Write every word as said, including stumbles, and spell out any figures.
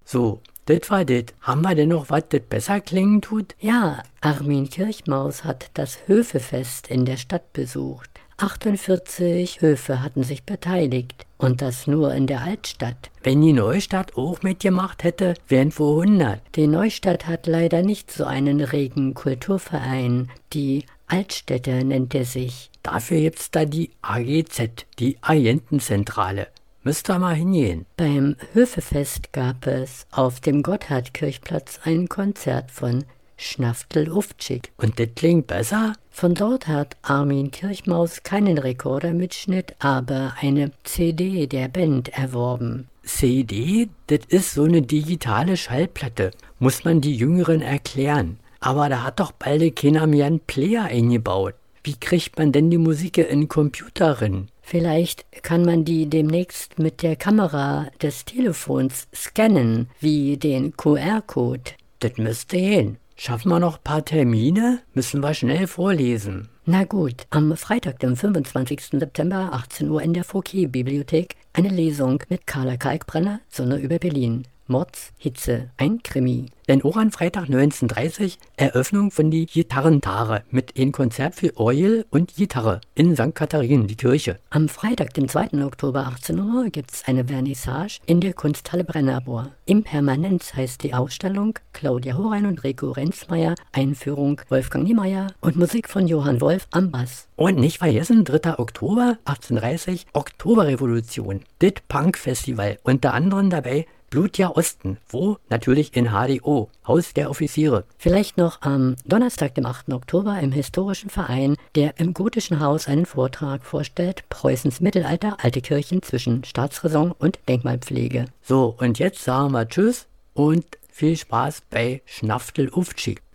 So, das war das. Haben wir denn noch was, das besser klingen tut? Ja, Armin Kirchmaus hat das Höfefest in der Stadt besucht. achtundvierzig Höfe hatten sich beteiligt und das nur in der Altstadt. Wenn die Neustadt auch mitgemacht hätte, wären es wohl hundert. Die Neustadt hat leider nicht so einen regen Kulturverein. Die Altstädte nennt er sich. Dafür gibt's da die A G Z, die Agentenzentrale. Müsst ihr mal hingehen. Beim Höfefest gab es auf dem Gotthardkirchplatz ein Konzert von Schnaftel Uftschick. Und das klingt besser? Von dort hat Armin Kirchmaus keinen Rekordermitschnitt, aber eine C D der Band erworben. C D? Das ist so eine digitale Schallplatte. Muss man die Jüngeren erklären. Aber da hat doch bald keiner mehr einen Player eingebaut. Wie kriegt man denn die Musik in den Computer rein? Vielleicht kann man die demnächst mit der Kamera des Telefons scannen, wie den Q R-Code. Das müsste gehen. Schaffen wir noch ein paar Termine? Müssen wir schnell vorlesen. Na gut, am Freitag, dem fünfundzwanzigsten September, achtzehn Uhr in der Fouquet-Bibliothek, eine Lesung mit Carla Kalkbrenner, Sonne über Berlin. Mords, Hitze, ein Krimi. Denn auch an Freitag neunzehn Uhr dreißig Eröffnung von die Gitarrentare mit einem Konzert für Orgel und Gitarre in Sankt Katharinen, die Kirche. Am Freitag, dem zweiten Oktober, achtzehn Uhr, gibt es eine Vernissage in der Kunsthalle Brennerbohr. Impermanenz heißt die Ausstellung, Claudia Horein und Rico Renzmeier, Einführung Wolfgang Niemeyer und Musik von Johann Wolf am Bass. Und nicht vergessen, dritter Oktober, achtzehn Uhr dreißig, Oktoberrevolution, das Punk-Festival, unter anderem dabei Blutjahr Osten, wo? Natürlich in H D O, Haus der Offiziere. Vielleicht noch am Donnerstag, dem achten Oktober, im Historischen Verein, der im Gotischen Haus einen Vortrag vorstellt, Preußens Mittelalter, alte Kirchen zwischen Staatsräson und Denkmalpflege. So, und jetzt sagen wir Tschüss und viel Spaß bei Schnaftel Uftschick.